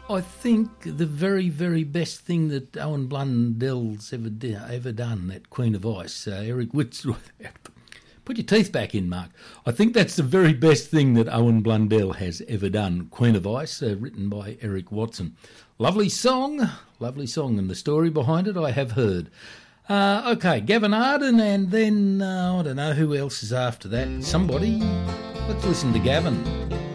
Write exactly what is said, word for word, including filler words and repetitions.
I think the very, very best thing that Owen Blundell's ever di- ever done, that Queen of Ice, uh, Eric Whitworth. Put your teeth back in, Mark. I think that's the very best thing that Owen Blundell has ever done. Queen of Ice, uh, written by Eric Watson. Lovely song, lovely song, and the story behind it I have heard. Uh, okay, Gavin Arden, and then uh, I don't know who else is after that. Somebody. Let's listen to Gavin.